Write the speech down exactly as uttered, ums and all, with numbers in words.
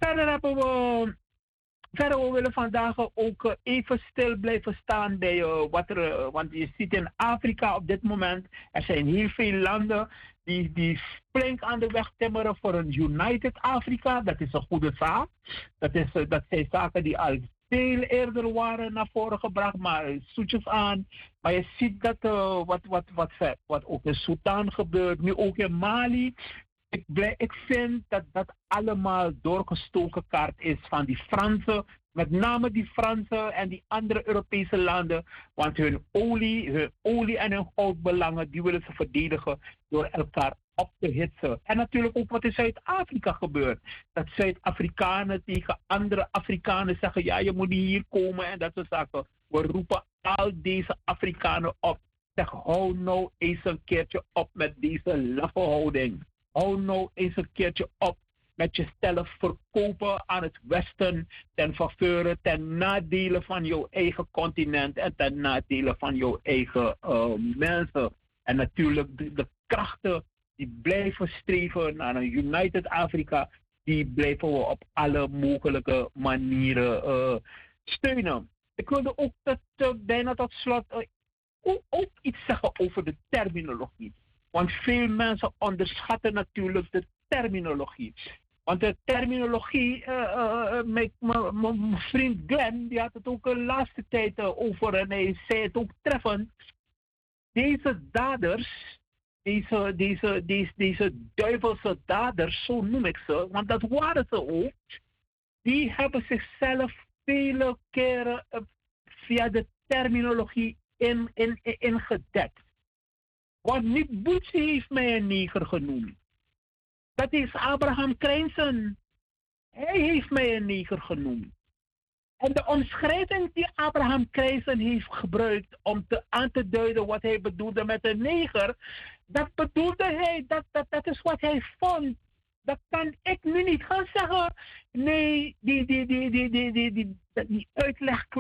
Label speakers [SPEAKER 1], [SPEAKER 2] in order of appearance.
[SPEAKER 1] Verder hebben we. Verder we willen vandaag ook eh, even stil blijven staan bij eh, wat er. eh, Want je ziet in Afrika op dit moment. Er zijn heel veel landen die, die flink aan de weg timmeren voor een United Afrika. Dat is een goede zaak. Dat, is, eh, dat zijn zaken die al veel eerder waren naar voren gebracht, maar eh, zoetjes aan. Maar je ziet dat eh, wat, wat, wat, wat, wat ook in Sudan gebeurt, nu ook in Mali. Ik, blij, ik vind dat dat allemaal doorgestoken kaart is van die Fransen. Met name die Fransen en die andere Europese landen. Want hun olie, hun olie en hun goudbelangen, die willen ze verdedigen door elkaar op te hitsen. En natuurlijk ook wat in Zuid-Afrika gebeurt. Dat Zuid-Afrikanen tegen andere Afrikanen zeggen, ja, je moet niet hier komen en dat soort zaken. We roepen al deze Afrikanen op. Zeg, hou nou eens een keertje op met deze laffe houding. Hou nou eens een keertje op met je stellig verkopen aan het Westen ten faveur, ten nadele van jouw eigen continent en ten nadele van jouw eigen uh, mensen. En natuurlijk de, de krachten die blijven streven naar een United Afrika, die blijven we op alle mogelijke manieren uh, steunen. Ik wilde ook dat, uh, bijna tot slot uh, ook, ook iets zeggen over de terminologie. Want veel mensen onderschatten natuurlijk de terminologie. Want de terminologie, uh, uh, mijn vriend Glenn, die had het ook de laatste tijd uh, over en hij zei het ook treffend. Deze daders, deze, deze, deze, deze duivelse daders, zo noem ik ze, want dat waren ze ook, die hebben zichzelf vele keren uh, via de terminologie in, in, in, ingedekt. Want niet Boetsie heeft mij een neger genoemd. Dat is Abraham Krijnsen. Hij heeft mij een neger genoemd. En de omschrijving die Abraham Krijnsen heeft gebruikt om te, aan te duiden wat hij bedoelde met een neger, dat bedoelde hij, dat, dat, dat is wat hij vond. Dat kan ik nu niet gaan zeggen. Nee, die, die, die, die, die, die, die, die, die uitleg